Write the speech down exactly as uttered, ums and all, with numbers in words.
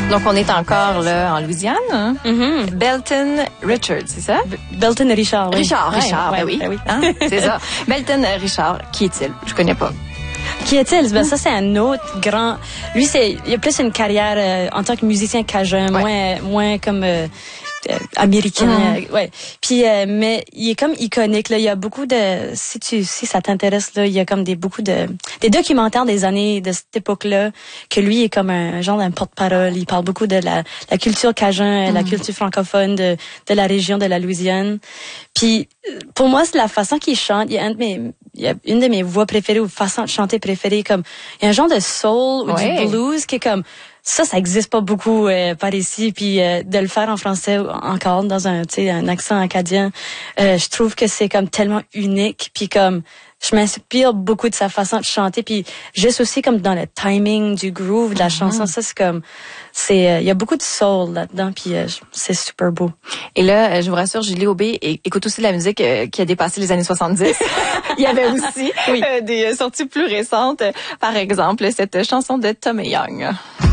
Donc, on est encore là en Louisiane. Hein? Mm-hmm. Belton Richard, c'est ça? Belton Richard, oui. Richard, ouais, Richard, ouais, ben oui. Ben oui. Hein? C'est ça. Belton Richard, qui est-il? Je connais pas. Qui est-il? Ben, ça, c'est un autre grand... Lui, c'est, il a plus une carrière euh, en tant que musicien cajun, ouais. moins, moins comme... Euh, Euh, américain, mm. euh, ouais. Puis euh, mais il est comme iconique là. Il y a beaucoup de, si tu, si ça t'intéresse là, il y a comme des beaucoup de, des documentaires des années de cette époque-là que lui est comme un genre d'un porte-parole. Il parle beaucoup de la, la culture cajun, mm. la culture francophone de, de la région de la Louisiane. Puis pour moi, c'est la façon qu'il chante. Il y a un de mes, il y a une de mes voix préférées ou façons de chanter préférées. Comme il y a un genre de soul ou ouais. du blues qui est comme ça, ça existe pas beaucoup euh, par ici. Puis euh, de le faire en français encore dans un, tu sais, un accent acadien, euh, je trouve que c'est comme tellement unique. Puis comme je m'inspire beaucoup de sa façon de chanter. Puis juste aussi comme dans le timing du groove de la mm-hmm. chanson, ça c'est comme, c'est, il euh, y a beaucoup de soul là-dedans. Puis euh, c'est super beau. Et là, je vous rassure, Julie Aubé écoute aussi de la musique euh, qui a dépassé les années soixante-dix. Il y avait aussi oui. euh, des sorties plus récentes. Par exemple, cette chanson de Tom Young.